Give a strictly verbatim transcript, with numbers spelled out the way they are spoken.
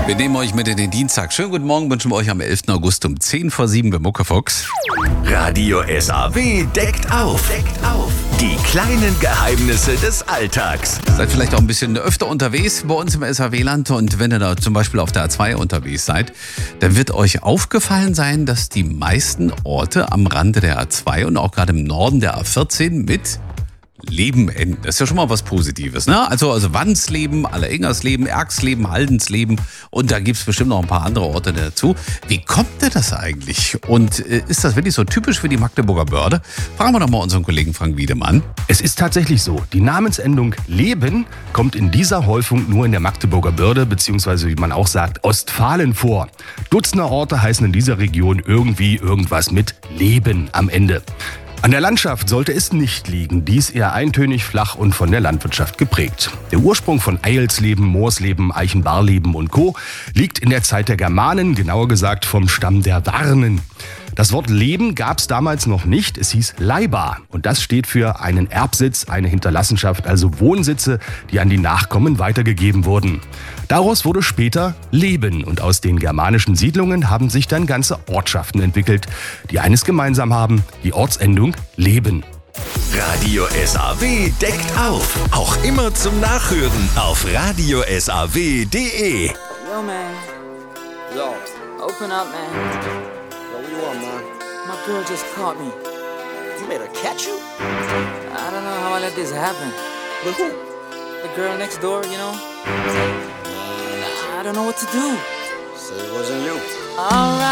Wir nehmen euch mit in den Dienstag. Schönen guten Morgen wünschen wir euch am elften August um zehn vor sieben bei Muckefuchs. Radio S A W deckt auf. Deckt auf. Die kleinen Geheimnisse des Alltags. Seid vielleicht auch ein bisschen öfter unterwegs bei uns im S A W-Land. Und wenn ihr da zum Beispiel auf der A zwei unterwegs seid, dann wird euch aufgefallen sein, dass die meisten Orte am Rande der A zwei und auch gerade im Norden der A vierzehn mit Leben enden. Das ist ja schon mal was Positives, ne? Also, also Wandsleben, Allerengersleben, Erxleben, Haldensleben und da gibt es bestimmt noch ein paar andere Orte dazu. Wie kommt denn das eigentlich? Und äh, ist das wirklich so typisch für die Magdeburger Börde? Fragen wir doch mal unseren Kollegen Frank Wiedemann. Es ist tatsächlich so. Die Namensendung Leben kommt in dieser Häufung nur in der Magdeburger Börde, beziehungsweise wie man auch sagt, Ostfalen vor. Dutzende Orte heißen in dieser Region irgendwie irgendwas mit Leben am Ende. An der Landschaft sollte es nicht liegen, dies eher eintönig, flach und von der Landwirtschaft geprägt. Der Ursprung von Eilsleben, Moorsleben, Eichenbarleben und Co. liegt in der Zeit der Germanen, genauer gesagt vom Stamm der Warnen. Das Wort Leben gab es damals noch nicht, es hieß Leihbar und das steht für einen Erbsitz, eine Hinterlassenschaft, also Wohnsitze, die an die Nachkommen weitergegeben wurden. Daraus wurde später Leben und aus den germanischen Siedlungen haben sich dann ganze Ortschaften entwickelt, die eines gemeinsam haben, die Ortsendung Leben. Radio S A W deckt auf. Auch immer zum Nachhören auf radio S A W punkt de. Yo, man. Yo. Open up, man. Yo, what you want, man? My girl just caught me. You made her catch you? I don't know how I let this happen. With who? The girl next door, you know? I don't know what to do. So it wasn't you. Alright.